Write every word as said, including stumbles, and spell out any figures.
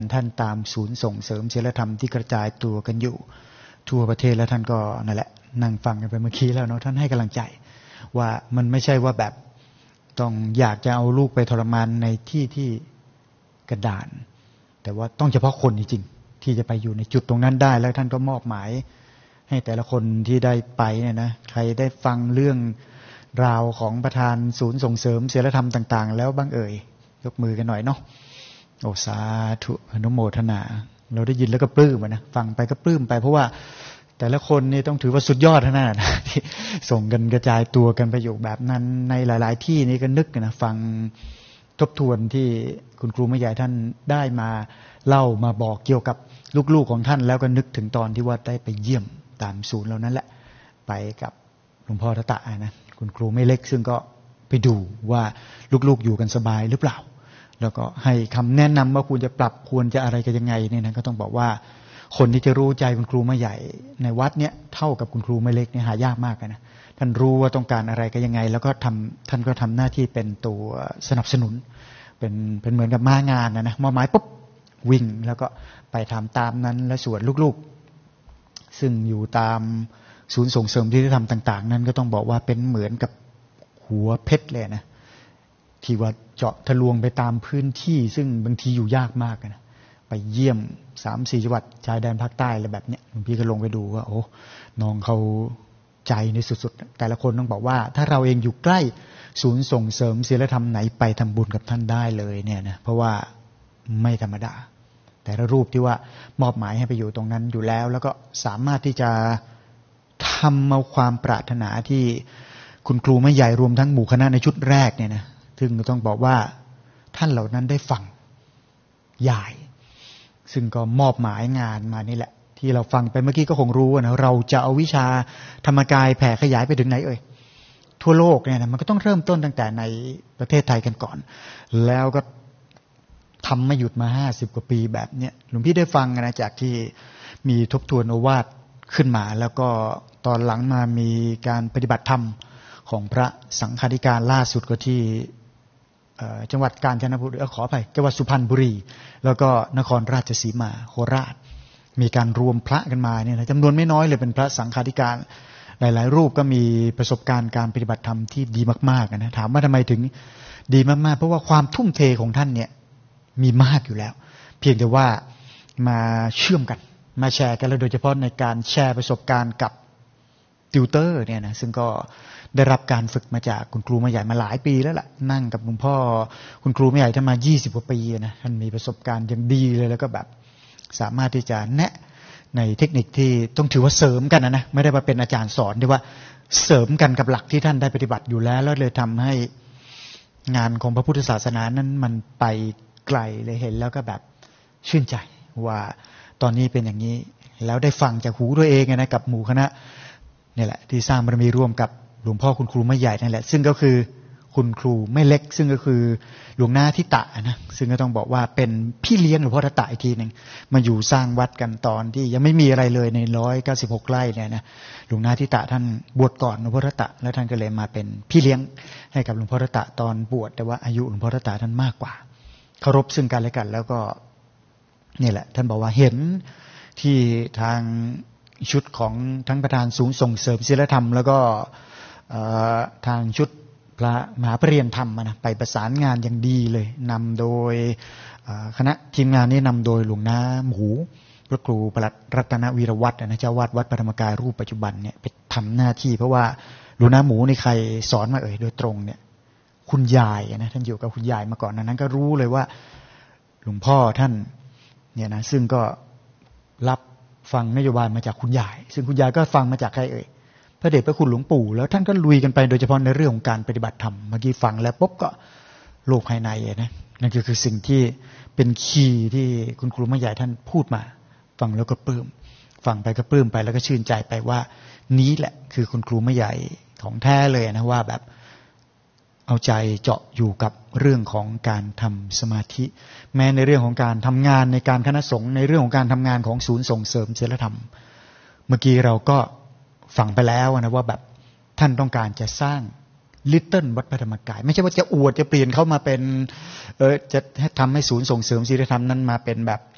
ท่านตามศูนย์ส่งเสริมศีลธรรมที่กระจายตัวกันอยู่ทั่วประเทศแล้วท่านก็นั่นแหละนั่งฟังกันไปเมื่อกี้แล้วเนาะท่านให้กำลังใจว่ามันไม่ใช่ว่าแบบต้องอยากจะเอาลูกไปทรมานในที่ที่กระดานแต่ว่าต้องเฉพาะคนจริงๆที่จะไปอยู่ในจุดตรงนั้นได้แล้วท่านก็มอบหมายให้แต่ละคนที่ได้ไปเนี่ยนะใครได้ฟังเรื่องราวของประธานศูนย์ส่งเสริมศีลธรรมต่างๆแล้วบ้างเอ่ยยกมือกันหน่อยเนาะโอสาธุอนุโมทนาเราได้ยินแล้วก็ปลื้มนะฟังไปก็ปลื้มไปเพราะว่าแต่ละคนนี่ต้องถือว่าสุดยอดนะนะที่ส่งกันกระจายตัวกันไปอยู่แบบนั้นในหลายๆที่นี่ก็นึกนะฟังทบทวนที่คุณครูแม่ใหญ่ท่านได้มาเล่ามาบอกเกี่ยวกับลูกๆของท่านแล้วก็นึกถึงตอนที่ว่าได้ไปเยี่ยมตามศูนย์เหล่านั้นแหละไปกับหลวงพ่อตะตะนะคุณครูไม่เล็กซึ่งก็ไปดูว่าลูกๆอยู่กันสบายหรือเปล่าแล้วก็ให้คำแนะนำว่าควรจะปรับควรจะอะไรกันยังไงเนี่ยนะก็ต้องบอกว่าคนที่จะรู้ใจคุณครูไม่ใหญ่ในวัดเนี้ยเท่ากับคุณครูไม่เล็กเนี่ยหายากมากนะท่านรู้ว่าต้องการอะไรกันยังไงแล้วก็ทำท่านก็ทำหน้าที่เป็นตัวสนับสนุนเป็นเป็นเหมือนกับม้างานนะนะมอไม้ปุ๊บวิ่งแล้วก็ไปทำตามนั้นและส่วนลูกๆซึ่งอยู่ตามศูนย์ส่งเสริมที่ทำต่างๆนั้นก็ต้องบอกว่าเป็นเหมือนกับหัวเพชรเลยนะที่ว่าเจาะทะลวงไปตามพื้นที่ซึ่งบางทีอยู่ยากมากนะไปเยี่ยมสามสี่จังหวัดชายแดนภาคใต้อะไรแบบเนี้ยหลวงพี่ก็ลงไปดูว่าโอ้น้องเขาใจในสุดๆแต่ละคนต้องบอกว่าถ้าเราเองอยู่ใกล้ศูนย์ส่งเสริมศีลธรรมไหนไปทำบุญกับท่านได้เลยเนี่ยนะเพราะว่าไม่ธรรมดาแต่ละรูปที่ว่ามอบหมายให้ไปอยู่ตรงนั้นอยู่แล้วแล้วก็สามารถที่จะทำเอาความปรารถนาที่คุณครูแม่ใหญ่รวมทั้งหมู่คณะในชุดแรกเนี่ยนะซึ่งต้องบอกว่าท่านเหล่านั้นได้ฟังใหญ่ซึ่งก็มอบหมายงานมานี่แหละที่เราฟังไปเมื่อกี้ก็คงรู้นะเราจะเอาวิชาธรรมกายแผ่ขยายไปถึงไหนเอ่ยทั่วโลกเนี่ยนะมันก็ต้องเริ่มต้นตั้งแต่ในประเทศไทยกันก่อนแล้วก็ทำมาหยุดมาห้าสิบกว่าปีแบบเนี้ยหลวงพี่ได้ฟังนะจากที่มีทบทวนโอวาทขึ้นมาแล้วก็ตอนหลังมามีการปฏิบัติธรรมของพระสังฆาธิการล่าสุดก็ที่จังหวัดกาญจนบุรีขออภัยจังหวัดสุพรรณบุรีแล้วก็นครราชสีมาโคราชมีการรวมพระกันมาเนี่ยนะจำนวนไม่น้อยเลยเป็นพระสังฆาธิการหลายๆรูปก็มีประสบการณ์การปฏิบัติธรรมที่ดีมากๆนะถามว่าทำไมถึงดีมากๆเพราะว่าความทุ่มเทของท่านเนี่ยมีมากอยู่แล้วเพียงแต่ว่ามาเชื่อมกันมาแชร์กันแล้วโดยเฉพาะในการแชร์ประสบการณ์กับติวเตอร์เนี่ยนะซึ่งก็ได้รับการฝึกมาจากคุณครูแม่ใหญ่มาหลายปีแล้วล่ะนั่งกับหลวงพ่อคุณครูแม่ใหญ่ท่านมายี่สิบกว่าปีนะท่านมีประสบการณ์อย่างดีเลยแล้วก็แบบสามารถที่จะแนะในเทคนิคที่ต้องถือว่าเสริมกันนะนะไม่ได้มาเป็นอาจารย์สอนที่ว่าเสริมกันกับหลักที่ท่านได้ปฏิบัติอยู่แล้วแล้วเลยทำให้งานของพระพุทธศาสนานั้นมันไปไกลเลยเห็นแล้วก็แบบชื่นใจว่าตอนนี้เป็นอย่างนี้แล้วได้ฟังจากหูตัวเองนะกับหมู่คณะนี่แหละที่สร้างบารมีร่วมกับหลวงพ่อคุณครูไม่ใหญ่นั่นแหละซึ่งก็คือคุณครูไม่เล็กซึ่งก็คือหลวงนาทิตะนะซึ่งก็ต้องบอกว่าเป็นพี่เลี้ยงหลวงพ่อทิตะอีกทีนึงมาอยู่สร้างวัดกันตอนที่ยังไม่มีอะไรเลยในหนึ่งร้อยเก้าสิบหกไร่เนี่ยนะหลวงนาทิตะท่านบวชก่อนหลวงพ่อทิตะแล้วท่านก็เลยมาเป็นพี่เลี้ยงให้กับหลวงพ่อทิตะตอนบวชแต่ว่าอายุหลวงพ่อทิตะท่านมากกว่าเคารพซึ่งกันและกันแล้วก็นี่แหละท่านบอกว่าเห็นที่ทางชุดของทั้งประธานศูนย์ส่งเสริมศีลธรรมแล้วก็ทางชุดพระมหาปริญญาธรรมนะไปประสานงานอย่างดีเลยนำโดยคณะทีมงานนี้นำโดยหลวงน้าหมูพระครูประหลัดรัตนวีรวัฒน์นะเจ้าวาดวัดพระธรรมกายรูปปัจจุบันเนี่ยไปทำหน้าที่เพราะว่าหลวงน้าหมูในใครสอนมาเอ่ยโดยตรงเนี่ยคุณยายนะท่านอยู่กับคุณยายมาก่อนนั้นก็รู้เลยว่าหลวงพ่อท่านเนี่ยนะซึ่งก็รับฟังนโยบายมาจากคุณยายซึ่งคุณยายก็ฟังมาจากใครเอ่ยพระเดชพระคุณหลวงปู่แล้วท่านก็ลุยกันไปโดยเฉพาะในเรื่องของการปฏิบัติธรรมเมื่อกี้ฟังแล้วปุ๊บก็โลกภายในนะนั่นก็คือสิ่งที่เป็นคีย์ที่คุณครูแม่ใหญ่ท่านพูดมาฟังแล้วก็ปลื้มฟังไปก็ปลื้มไปแล้วก็ชื่นใจไปว่านี้แหละคือคุณครูแม่ใหญ่ของแท้เลยนะว่าแบบเอาใจเจาะอยู่กับเรื่องของการทำสมาธิแม้ในเรื่องของการทำงานในการคณะสงฆ์ในเรื่องของการทำงานของศูนย์ส่งเสริมศีลธรรมเมื่อกี้เราก็ฟังไปแล้วนะว่าแบบท่านต้องการจะสร้างลิตเติ้ลวัดพระธรรมกายไม่ใช่ว่าจะอวดจะเปลี่ยนเข้ามาเป็นเออจะให้ทำให้ศูนย์ส่งเสริมศีลธรรมนั้นมาเป็นแบบ